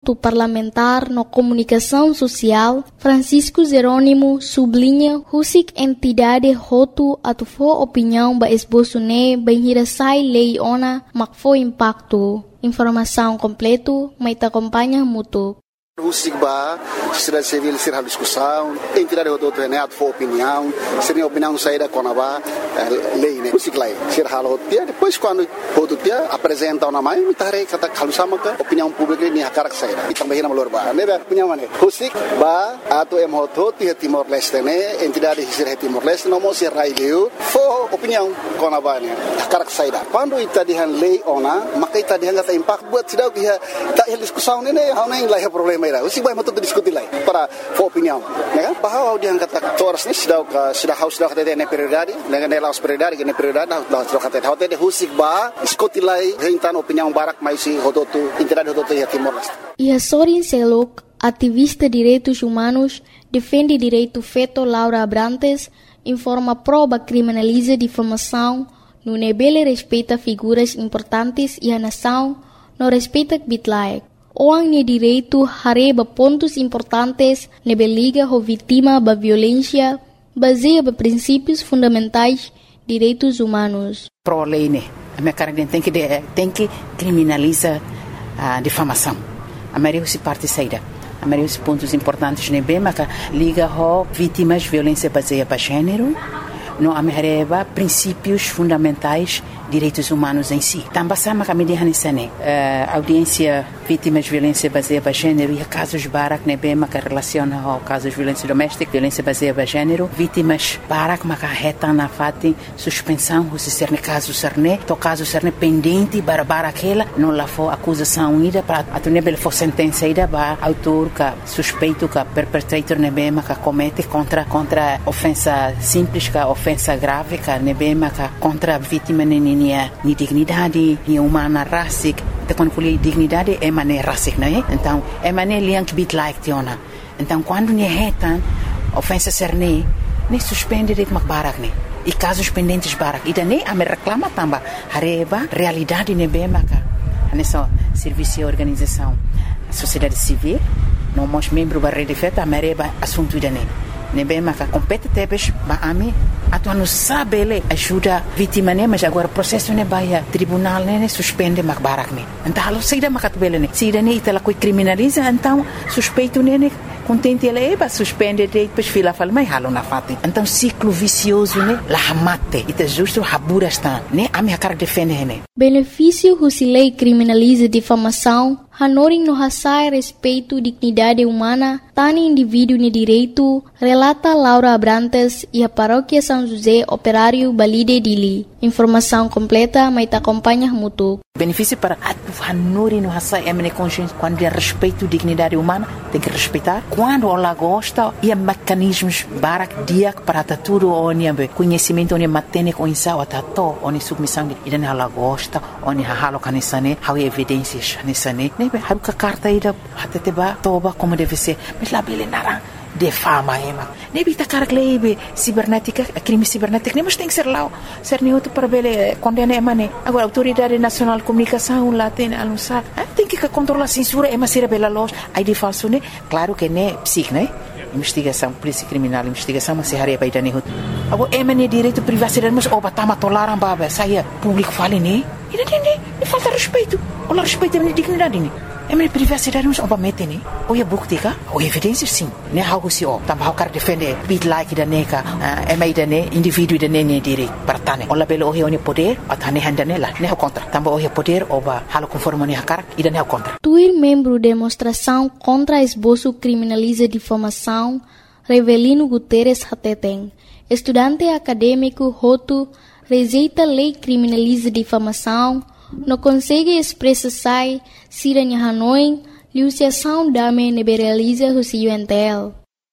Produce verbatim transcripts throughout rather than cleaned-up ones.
tu parlamentar no comunicação social, Francisco Jerônimo sublinha husik entidade hotu atu fo opinião ba esboço ne banhira sai lei ona mak fo impacto. Informação completo, mas te acompanha mutu. O SIGBA, sociedade civil, ser a discussão, entidade do outro renato, for opinião, seria opinião saída com a lei, né? O SIGLA, ser a rotia, depois quando o outro dia apresenta uma mãe, me tarei que está calçando a opinião pública nem a cara que saída. E também na Malorba, né? Opinião, né? O SIGBA, ato é moto, tinha Timor-Leste, né? Entidade de ser Timor-Leste, não mostra raio, for opinião com a mãe, a cara que saída. Quando está de lei ona, mas está de hanga impacto buat cidade que está discussão, né? Não é lá problema. O SIGBA mau tuh diskusi lagi para opinião, né? Bahwa dia kata toras ni sudah sudah haus sudah kata dia prioridade, dengan nelas prioridade, dengan prioridade dah sudah kata dia kata o SIGBA diskusi lagi hentan opinião barak mais si hototu entidade hototu ya Timor-Leste. E a Sorin Selok, ativista de direitos humanos, defende direito feito Laura Abrantes, informa prova criminaliza difamação, no nebele respeita figuras importantes e a nação não respeita bitlaek. Orang ni direito hareba pontos importantes nebe liga ho vítima da violência baseia ba princípios fundamentais direitos humanos. Pro lei né, a minha cara tem que tem que criminalizar a difamação. A maioria se parte saída. A maioria dos pontos importantes nebe mas liga ho vítimas violência baseia ba gênero. Não amerreba princípios fundamentais direitos humanos em si. Também sama kami di hanisane audiência vítimas de violência baseada em gênero e casos barak nebe maka relaciona ao casos de violência doméstica, violência baseada em gênero, vítimas barak maka reta na fati suspensão se ser caso serne, to caso serne pendente para barakela, não lá for acusação ida para atunebel for sentença ida ba autor ka suspeito ka perpetrator nebe maka comete contra contra ofensa simples ka ofensa grave ka nebe maka contra vítima nini ni dignidade, ni humana racic, então quando falei dignidade é maneira racic, não é? Então é maneira liang bit like tiona. Então quando ni retan ofensa serne, ni suspende det makbarak ni. E casos pendentes barak, e daí a me reclama tamba, hareba realidade ne bem maka. Nessa serviço e organização, a sociedade civil, não mos membro da rede feta, a mereba assunto daí. Ne bem maka compete tebes, ba ami atu não sabe ele ajuda vítima né, mas agora o processo ne baia tribunal né suspende makbarak ne. Então halo saída makatbele ne. Saída ne itala coi criminaliza, então suspeito ne contente ele é suspende depois fila fala mas halo na fati. Então ciclo vicioso né la mate. Ita justo habura está né a minha cara defende ne. Benefício husilei criminaliza difamação, hanoring no hasai respeito dignidade humana, tani indivíduo ne direito, relata Laura Abrantes e a paróquia São José Operário Balide Dili. Informação completa, mas te acompanha mutu. Benefício para a Nuri no Hassai é consciência quando é respeito à dignidade humana, tem que respeitar. Quando ela gosta, e há mecanismos para dia para tudo, onde conhecimento, onde matene com insau, tato, onde submissão, e daí ela gosta, onde halo canisane, há evidências canisane, né? Há uma carta aí da até te ba toba como deve ser, mas lá bele nara de fama ema. Ne bita cara klebe cibernética, crime cibernético, nem mas tem que ser lá, ser nem outro para bele condena ema ne. Agora autoridade nacional de comunicação lá tem anunciar, tem que controlar a censura, ema ser bela loja, aí de falso ne, claro que ne psic, né? Investigação, polícia criminal, investigação, mas se haria para ir nisso. Agora ema ne direito privacidade, mas oba tama tolaram baba, saia público fale ne, e não tem ne, falta respeito, ou respeito a minha dignidade ne. É minha privacidade não só mete né, ou é buktika, ou evidências sim, né algo se ó, também o cara defende bit like da neca, é mais da né indivíduo da né né direito para tane, ou lá belo ou é poder, ou tane handa nela, né o contra, também ou é poder ou ba halo conforme né cara, e da né o contra. Tuir membro demonstração contra esboço criminaliza difamação, Revelino Guterres Hateten, estudante acadêmico Roto, rejeita lei criminaliza difamação. Não consegue expressar sai, siranya Hanoi, liusiação dame nebe realiza o C U N T L.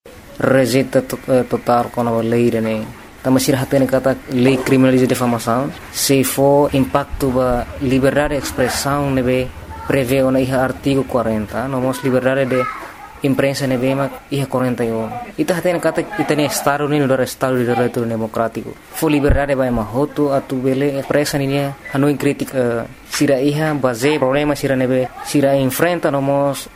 Rejeita total com a lei, né? Também se hatene kata lei criminaliza difamação, se for impacto ba liberdade de expressão nebe prevê o na artigo quarenta, não mos liberdade de imprensa nebe ma iha quarenta e um. Ita hatene kata itane estado unido do estado de direito democrático. Fo liberdade ba ma hotu atu bele expressa ninia Hanoi crítica sira iha base problema sira nebe sira enfrenta nomos